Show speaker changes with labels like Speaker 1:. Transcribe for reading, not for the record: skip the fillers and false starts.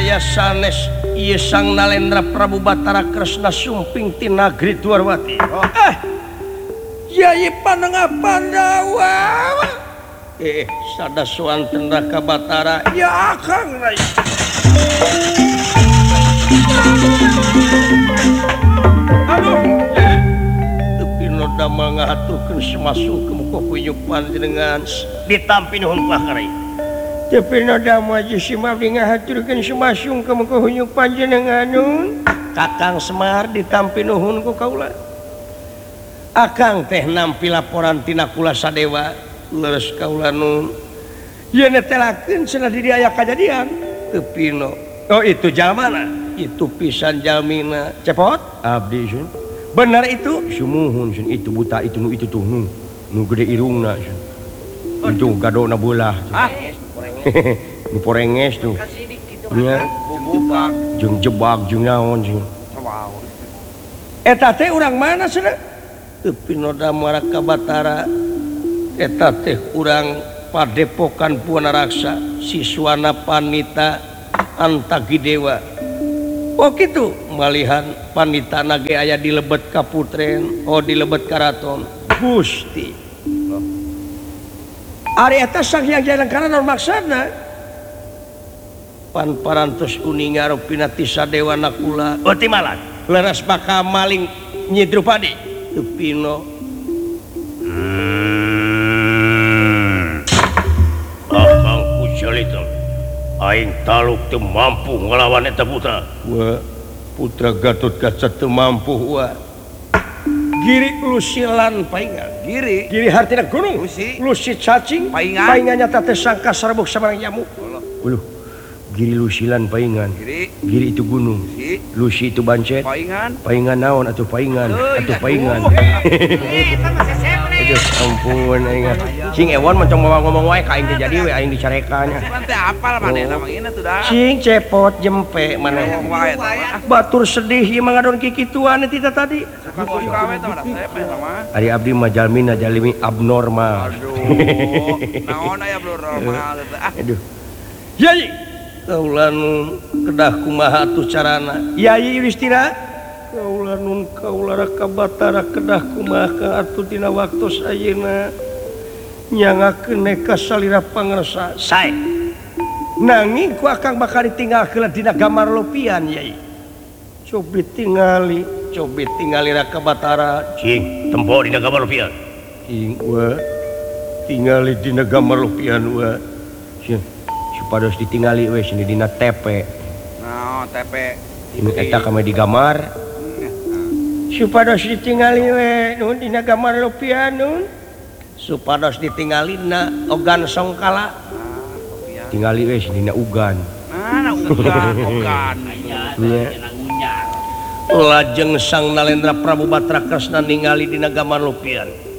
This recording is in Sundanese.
Speaker 1: Jaya sanes ieu Sang Nalendra Prabu Batara Kresna sumping ti Nagri Dwarwati. Yai Panengah Pandawa. Sada suanten Raka Batara. Ya Akang Rai. Aduh. Tapi noda mangatukeun semasung kemuka kuyuk panjenengan ditampi nuhun Pak tapi noda maju simap ngahaturkeun semasung kemuka kuyuk panjenengan Kakang Semar ditampi nuhun ku kaula. Akang teh nampi laporan tina kula sadewa leres kaula nun. Ieu netelakeun cenah di aya kajadian teu pino. Oh itu jalmana, itu pisan jalmina. Cepot abdi sun. Benar itu sumuhun sun itu buta itu nu itu tuh nu gede irungna sun. Itu gadona bolah. Nu porenges tuh. Nya jeung jebak jeung naon sun. Eta teh urang mana cenah? Teu pinoda Maraka Batara. Eta teh urang Padepokan Puana Raksa siswana Panita Antagidewa. Oh gitu malihan Panita nage aya di lebet kaputren, oh di lebet karaton Gusti. Ari eta sang Hyang Jayalengkana naon maksudna? Pan parantos uninga rupina Tisadewa nakula. Oh ti malang leres bakal maling Nyi Drupadi. Teu pino. Akang kujalita aing taluk teu mampu ngelawan eta putra. Wah, putra Gatotkaca teu mampu wah. Giri lusilan paingan. Giri hartina gunung. Lusi cacing. Paingan nyata teh sangka serbuk samarang nyamuk. Uluh. Giri lusilan paingan. Giri itu gunung. Lusi itu bancet. Paingan naon atuh paingan. Atuh paingan. Aduh ampun aing. Cing ewan macam ngomong wae ka aing teh jadi we aing dicarekannya.
Speaker 2: Teh apal manehna mangina tuh dah.
Speaker 1: Cing cepot jempe maneh. Batur sedih ieu mangadon kikituan ti tadi. Ari abdi mah jalmina jalmi abnormal.
Speaker 2: Aduh. Naon aya abnormal teh?
Speaker 1: Aduh. Yai kaula nun kedah kumaha atuh carana? Yai Yudhistira kaula nun kaula Raka Batara kedah kumaha atuh dina waktos ayeuna nyangakeun neka salira pangresa sae. Nanging ku akang bakal ditinggalkeun dina gamar lopian Yai. Cobi tingali Raka Batara. Cing tempo dina gamar lopian. Cing wa tingali dina gamar lopian wa. Cing supados ditingali we sini dina tepe.
Speaker 2: Nah, tepe.
Speaker 1: Ini eta kami digamar. Supados ditingali we nun dina gamar lopian nun. Supados ditinggalina ogan songkala. Tingali we sini dina ugan.
Speaker 2: Nah, ugan.
Speaker 1: Lajeng Sang Nalendra Prabu Batara Kresna ningali dina gamar lopian.